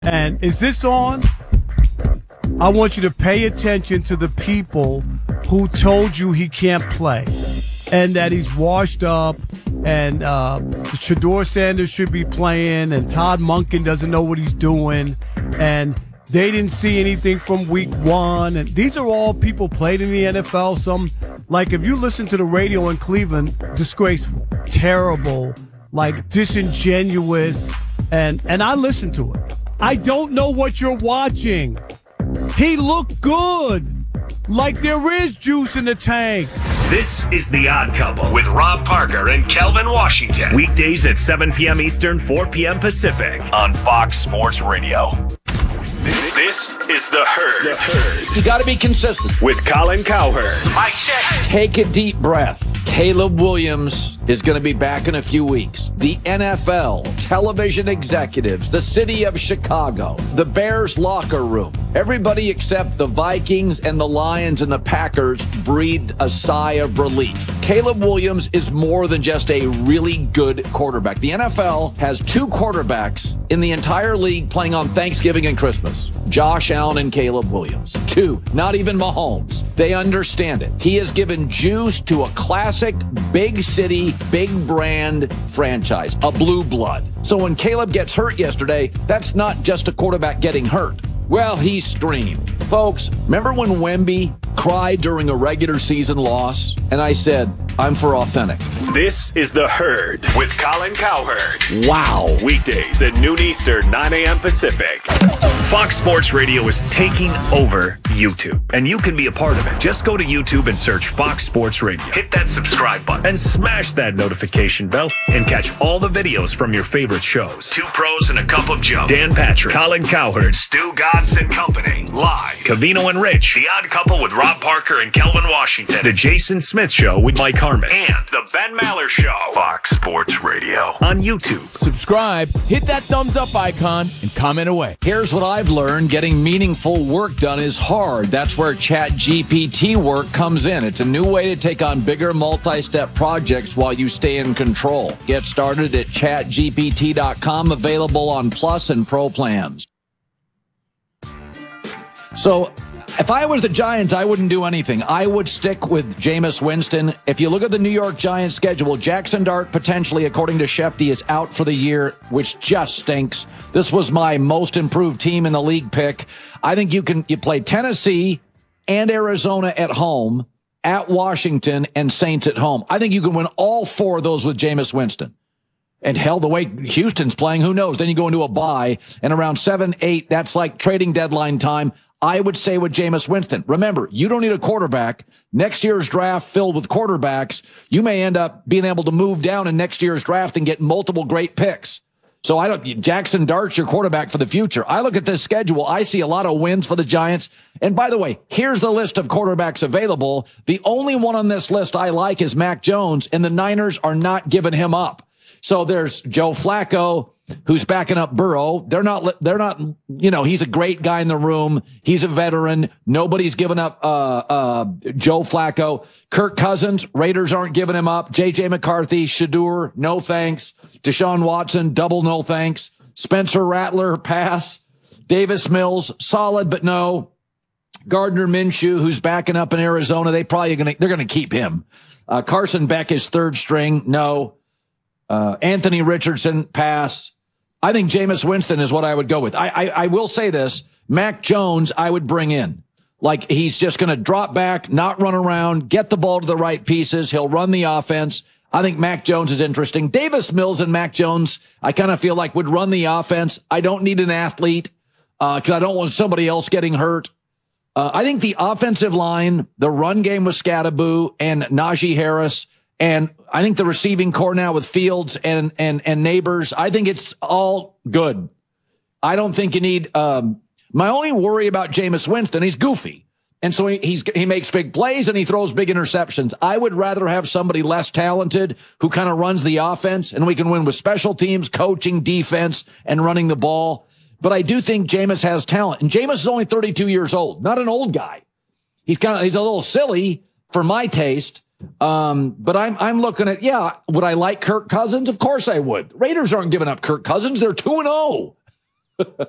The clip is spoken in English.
And is this on? I want you to pay attention to the people who told you he can't play and that he's washed up and Shedeur Sanders should be playing and Todd Monken doesn't know what he's doing and they didn't see anything from week one. And these are all people played in the NFL. Some, like if you listen to the radio in Cleveland, disgraceful, terrible, like disingenuous, and I listen to it. I don't know what you're watching. He looked good. Like there is juice in the tank. This is The Odd Couple with Rob Parker and Kelvin Washington. Weekdays at 7 p.m. Eastern, 4 p.m. Pacific on Fox Sports Radio. This is The Herd. You got to be consistent. With Colin Cowherd. Mic check. Take a deep breath. Caleb Williams is going to be back in a few weeks. The NFL, television executives, the city of Chicago, the Bears locker room, everybody except the Vikings and the Lions and the Packers breathed a sigh of relief. Caleb Williams is more than just a really good quarterback. The NFL has two quarterbacks in the entire league playing on Thanksgiving and Christmas. Josh Allen and Caleb Williams. Two, not even Mahomes. They understand it. He has given juice to a classic, big city, big brand franchise, a blue blood. So when Caleb gets hurt yesterday, that's not just a quarterback getting hurt. Well, he screamed. Folks, remember when Wemby cried during a regular season loss? And I said, I'm for authentic. This is The Herd with Colin Cowherd. Wow. Weekdays at noon Eastern, 9 a.m. Pacific. Fox Sports Radio is taking over YouTube, and you can be a part of it. Just go to YouTube and search Fox Sports Radio. Hit that subscribe button and smash that notification bell and catch all the videos from your favorite shows. Two Pros and a Cup of Joe. Dan Patrick, Colin Cowherd, Stu Godson Company. Live. Cavino and Rich. The Odd Couple with Rob Parker and Kelvin Washington. The Jason Smith Show with Mike Harmon. And The Ben Maller Show. Fox Sports Radio on YouTube. Subscribe, hit that thumbs up icon, and comment away. Here's what I've learned. Getting meaningful work done is hard. That's where ChatGPT work comes in. It's a new way to take on bigger multi-step projects while you stay in control. Get started at chatgpt.com, available on Plus and Pro plans. So if I was the Giants, I wouldn't do anything. I would stick with Jameis Winston. If you look at the New York Giants schedule, Jackson Dart potentially, according to Shefty, is out for the year, which just stinks. This was my most improved team in the league pick. I think you play Tennessee and Arizona at home, at Washington, and Saints at home. I think you can win all four of those with Jameis Winston. And hell, the way Houston's playing, who knows? Then you go into a bye, and around 7-8, that's like trading deadline time. I would say with Jameis Winston. Remember, you don't need a quarterback. Next year's draft filled with quarterbacks. You may end up being able to move down in next year's draft and get multiple great picks. So Jackson Dart's your quarterback for the future. I look at this schedule. I see a lot of wins for the Giants. And by the way, here's the list of quarterbacks available. The only one on this list I like is Mac Jones, and the Niners are not giving him up. So there's Joe Flacco, who's backing up Burrow. They're not, he's a great guy in the room. He's a veteran. Nobody's giving up Joe Flacco. Kirk Cousins, Raiders aren't giving him up. J.J. McCarthy, Shedeur, no thanks. Deshaun Watson, double no thanks. Spencer Rattler, pass. Davis Mills, solid, but no. Gardner Minshew, who's backing up in Arizona, they're going to keep him. Carson Beck is third string, no. Anthony Richardson, pass. I think Jameis Winston is what I would go with. I will say this. Mac Jones, I would bring in. Like, he's just going to drop back, not run around, get the ball to the right pieces. He'll run the offense. I think Mac Jones is interesting. Davis Mills and Mac Jones, I kind of feel like would run the offense. I don't need an athlete because I don't want somebody else getting hurt. I think the offensive line, the run game with Scatteraboo and Najee Harris, and I think the receiving core now with Fields and Neighbors, I think it's all good. I don't think you need my only worry about Jameis Winston, he's goofy. And so he makes big plays and he throws big interceptions. I would rather have somebody less talented who kind of runs the offense, and we can win with special teams, coaching, defense, and running the ball. But I do think Jameis has talent. And Jameis is only 32 years old, not an old guy. He's a little silly for my taste. But I'm looking at, would I like Kirk Cousins? Of course I would. Raiders aren't giving up Kirk Cousins. They're 2-0.